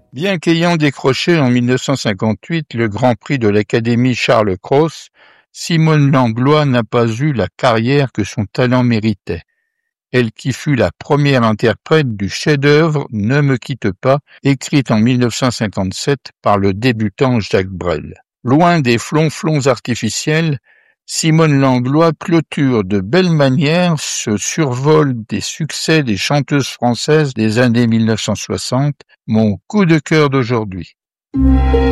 Bien qu'ayant décroché en 1958 le Grand Prix de l'Académie Charles Cros, Simone Langlois n'a pas eu la carrière que son talent méritait. Elle qui fut la première interprète du chef-d'œuvre Ne me quitte pas, écrite en 1957 par le débutant Jacques Brel. Loin des flonflons artificiels, Simone Langlois clôture de belle manière ce survol des succès des chanteuses françaises des années 1960, mon coup de cœur d'aujourd'hui.